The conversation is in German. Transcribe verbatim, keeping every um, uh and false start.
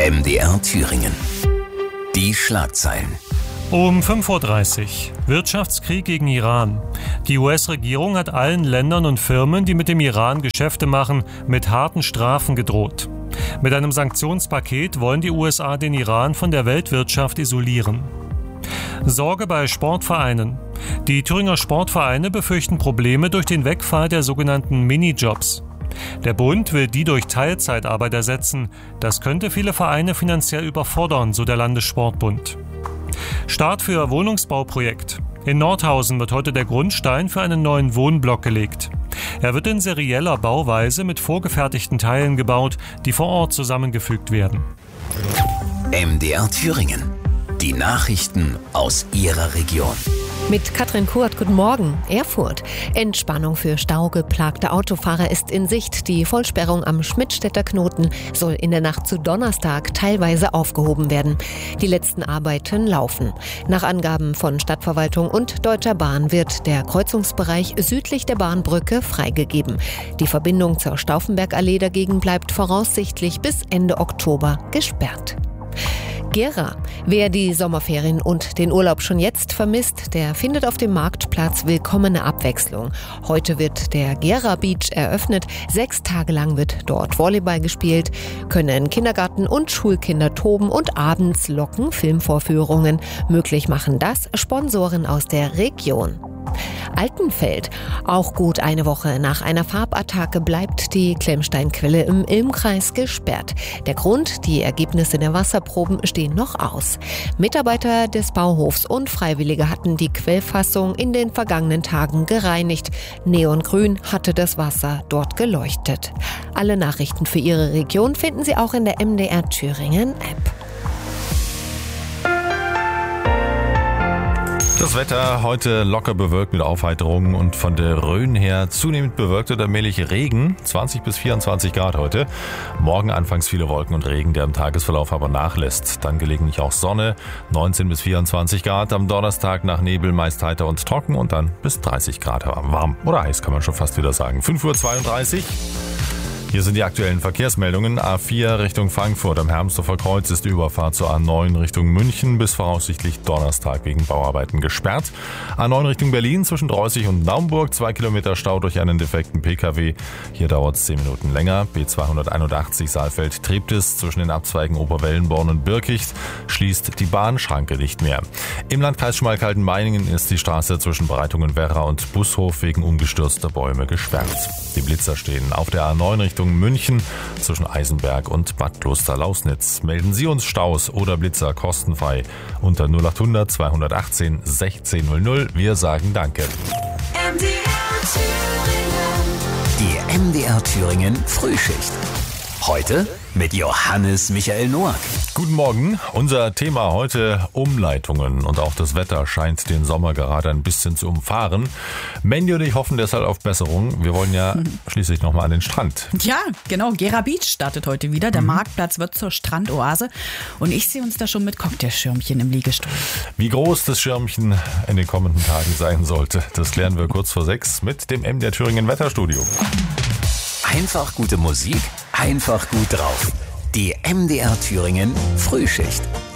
M D R Thüringen. Die Schlagzeilen. Um fünf Uhr dreißig. Wirtschaftskrieg gegen Iran. Die U S-Regierung hat allen Ländern und Firmen, die mit dem Iran Geschäfte machen, mit harten Strafen gedroht. Mit einem Sanktionspaket wollen die U S A den Iran von der Weltwirtschaft isolieren. Sorge bei Sportvereinen. Die Thüringer Sportvereine befürchten Probleme durch den Wegfall der sogenannten Minijobs. Der Bund will die durch Teilzeitarbeit ersetzen. Das könnte viele Vereine finanziell überfordern, so der Landessportbund. Start für Wohnungsbauprojekt. In Nordhausen wird heute der Grundstein für einen neuen Wohnblock gelegt. Er wird in serieller Bauweise mit vorgefertigten Teilen gebaut, die vor Ort zusammengefügt werden. M D R Thüringen. Die Nachrichten aus Ihrer Region. Mit Katrin Kurt, guten Morgen. Erfurt. Entspannung für staugeplagte Autofahrer ist in Sicht. Die Vollsperrung am Schmidtstädter Knoten soll in der Nacht zu Donnerstag teilweise aufgehoben werden. Die letzten Arbeiten laufen. Nach Angaben von Stadtverwaltung und Deutscher Bahn wird der Kreuzungsbereich südlich der Bahnbrücke freigegeben. Die Verbindung zur Stauffenbergallee dagegen bleibt voraussichtlich bis Ende Oktober gesperrt. Gera. Wer die Sommerferien und den Urlaub schon jetzt vermisst, der findet auf dem Marktplatz willkommene Abwechslung. Heute wird der Gera Beach eröffnet. Sechs Tage lang wird dort Volleyball gespielt, können Kindergarten- und Schulkinder toben und abends locken Filmvorführungen. Möglich machen das Sponsoren aus der Region. Altenfeld. Auch gut eine Woche nach einer Farbattacke bleibt die Klemmsteinquelle im Ilmkreis gesperrt. Der Grund, die Ergebnisse der Wasserproben stehen noch aus. Mitarbeiter des Bauhofs und Freiwillige hatten die Quellfassung in den vergangenen Tagen gereinigt. Neongrün hatte das Wasser dort geleuchtet. Alle Nachrichten für Ihre Region finden Sie auch in der M D R Thüringen App. Das Wetter heute locker bewölkt mit Aufheiterungen und von der Rhön her zunehmend bewölkt und allmählich Regen. zwanzig bis vierundzwanzig Grad heute. Morgen anfangs viele Wolken und Regen, der im Tagesverlauf aber nachlässt. Dann gelegentlich auch Sonne, neunzehn bis vierundzwanzig Grad. Am Donnerstag nach Nebel meist heiter und trocken und dann bis dreißig Grad warm. Oder heiß kann man schon fast wieder sagen. fünf Uhr zweiunddreißig. Hier sind die aktuellen Verkehrsmeldungen. A vier Richtung Frankfurt am Hermsdorfer Kreuz ist die Überfahrt zur A neun Richtung München bis voraussichtlich Donnerstag wegen Bauarbeiten gesperrt. A neun Richtung Berlin zwischen Dreußig und Naumburg, zwei Kilometer Stau durch einen defekten P K W. Hier dauert es zehn Minuten länger. B zweihunderteinundachtzig Saalfeld-Treptis zwischen den Abzweigen Oberwellenborn und Birkicht schließt die Bahnschranke nicht mehr. Im Landkreis Schmalkalden-Meiningen ist die Straße zwischen Breitungen-Werra und Bushof wegen umgestürzter Bäume gesperrt. Die Blitzer stehen auf der A neun Richtung München zwischen Eisenberg und Bad Kloster-Lausnitz. Melden Sie uns Staus oder Blitzer kostenfrei unter null achthundert zweihundertachtzehn sechzehn null null. Wir sagen Danke. M D R Thüringen. Die M D R Thüringen Frühschicht. Heute mit Johannes Michael Noack. Guten Morgen. Unser Thema heute Umleitungen und auch das Wetter scheint den Sommer gerade ein bisschen zu umfahren. Mandy und ich hoffen deshalb auf Besserung. Wir wollen ja mhm. schließlich nochmal an den Strand. Ja, genau. Gera Beach startet heute wieder. Der mhm. Marktplatz wird zur Strandoase und ich sehe uns da schon mit Cocktailschirmchen im Liegestuhl. Wie groß das Schirmchen in den kommenden Tagen sein sollte, das klären wir kurz vor sechs mit dem M D R Thüringen Wetterstudio. Einfach gute Musik, einfach gut drauf. Die M D R Thüringen Frühschicht.